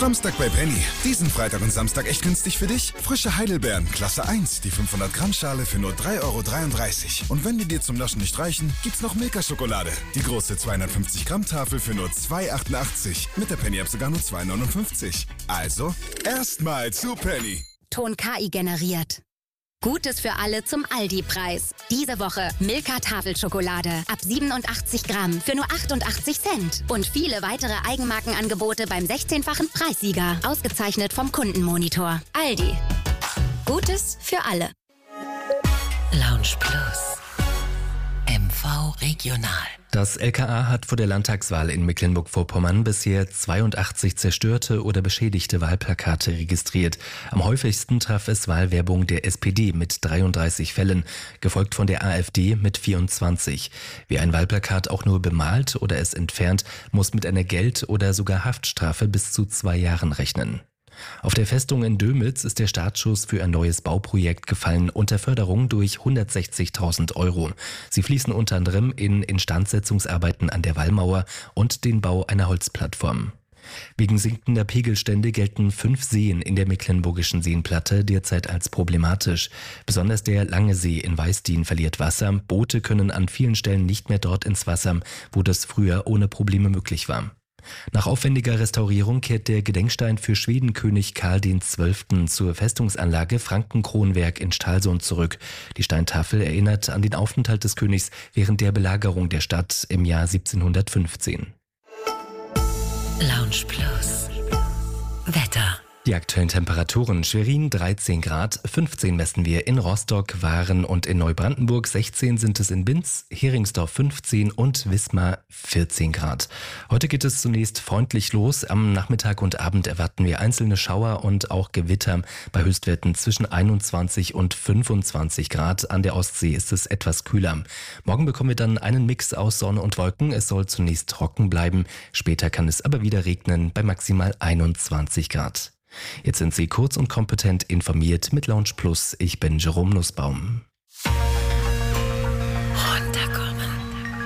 Samstag bei Penny. Diesen Freitag und Samstag echt günstig für dich? Frische Heidelbeeren, Klasse 1, die 500 Gramm Schale für nur 3,33 €. Und wenn die dir zum Naschen nicht reichen, gibt's noch Milka-Schokolade. Die große 250 Gramm Tafel für nur 2,88 €. Mit der Penny-App sogar nur 2,59 €. Also, erstmal zu Penny. Ton KI generiert. Gutes für alle zum Aldi-Preis. Diese Woche Milka Tafelschokolade ab 87 Gramm für nur 88 Cent. Und viele weitere Eigenmarkenangebote beim 16-fachen Preissieger. Ausgezeichnet vom Kundenmonitor. Aldi. Gutes für alle. Lounge Plus. MV Regional. Das LKA hat vor der Landtagswahl in Mecklenburg-Vorpommern bisher 82 zerstörte oder beschädigte Wahlplakate registriert. Am häufigsten traf es Wahlwerbung der SPD mit 33 Fällen, gefolgt von der AfD mit 24. Wer ein Wahlplakat auch nur bemalt oder es entfernt, muss mit einer Geld- oder sogar Haftstrafe bis zu 2 Jahren rechnen. Auf der Festung in Dömitz ist der Startschuss für ein neues Bauprojekt gefallen unter Förderung durch 160.000 €. Sie fließen unter anderem in Instandsetzungsarbeiten an der Wallmauer und den Bau einer Holzplattform. Wegen sinkender Pegelstände gelten 5 Seen in der mecklenburgischen Seenplatte derzeit als problematisch. Besonders der Lange See in Weißdien verliert Wasser. Boote können an vielen Stellen nicht mehr dort ins Wasser, wo das früher ohne Probleme möglich war. Nach aufwendiger Restaurierung kehrt der Gedenkstein für Schwedenkönig Karl XII. Zur Festungsanlage Frankenkronwerk in Stralsund zurück. Die Steintafel erinnert an den Aufenthalt des Königs während der Belagerung der Stadt im Jahr 1715. Lounge Plus. Wetter. Die aktuellen Temperaturen: Schwerin 13 Grad, 15 messen wir in Rostock, Waren und in Neubrandenburg, 16 sind es in Binz, Heringsdorf 15 und Wismar 14 Grad. Heute geht es zunächst freundlich los. Am Nachmittag und Abend erwarten wir einzelne Schauer und auch Gewitter bei Höchstwerten zwischen 21 und 25 Grad. An der Ostsee ist es etwas kühler. Morgen bekommen wir dann einen Mix aus Sonne und Wolken. Es soll zunächst trocken bleiben, später kann es aber wieder regnen bei maximal 21 Grad. Jetzt sind Sie kurz und kompetent informiert mit Lounge Plus. Ich bin Jerome Nussbaum.